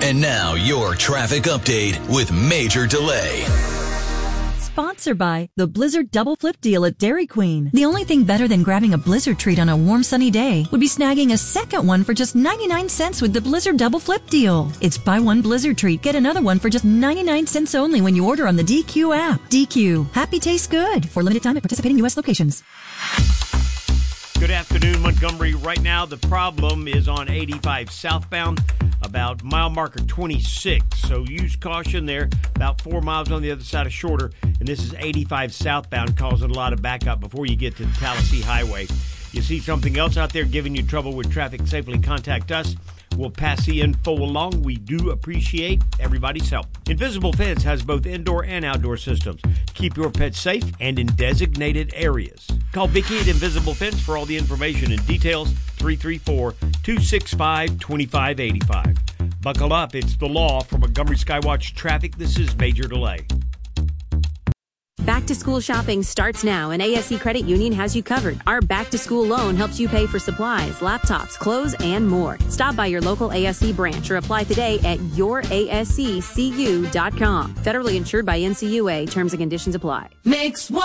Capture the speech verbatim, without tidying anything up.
And now your traffic update with Major Delay. Sponsored by the Blizzard Double Flip Deal at Dairy Queen. The only thing better than grabbing a Blizzard treat on a warm sunny day would be snagging a second one for just ninety-nine cents with the Blizzard Double Flip Deal. It's buy one Blizzard treat, get another one for just ninety-nine cents only when you order on the D Q app. D Q. Happy tastes good. For limited time at participating U S locations. Good afternoon, Montgomery. Right now, the problem is on eighty-five southbound, about mile marker twenty-six. So use caution there. About four miles on the other side of Shorter. And this is eighty-five southbound, causing a lot of backup before you get to the Tallahassee Highway. You see something else out there giving you trouble with traffic, safely contact us. We'll pass the info along. We do appreciate everybody's help. Invisible Fence has both indoor and outdoor systems to keep your pets safe and in designated areas. Call Vicki at Invisible Fence for all the information and details, three three four, two six five, two five eight five. Buckle up. It's the law from Montgomery Skywatch Traffic. This is Major Delay. Back to school shopping starts now, and A S C Credit Union has you covered. Our back to school loan helps you pay for supplies, laptops, clothes, and more. Stop by your local A S C branch or apply today at your A S C C U dot com. Federally insured by N C U A. Terms and conditions apply. Mix one.